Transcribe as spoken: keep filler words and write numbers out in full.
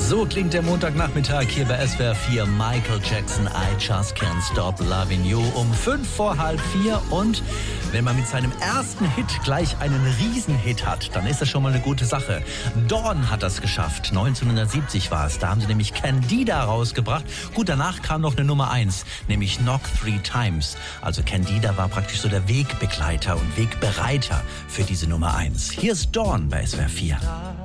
So klingt der Montagnachmittag hier bei S W R vier. Michael Jackson, I Just Can't Stop Loving You um fünf vor halb vier. Und wenn man mit seinem ersten Hit gleich einen Riesenhit hat, dann ist das schon mal eine gute Sache. Dawn hat das geschafft. neunzehnhundertsiebzig war es. Da haben sie nämlich Candida rausgebracht. Gut, danach kam noch eine Nummer eins, nämlich Knock Three Times. Also Candida war praktisch so der Wegbegleiter und Wegbereiter für diese Nummer eins. Hier ist Dawn bei S W R vier.